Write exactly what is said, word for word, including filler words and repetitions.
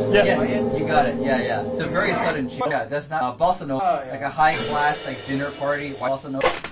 Yes. Yes, you got it. Yeah, yeah. The very sudden. Yeah, that's not uh, bossa nova. Oh, yeah. Like a high class like dinner party. Bossa nova.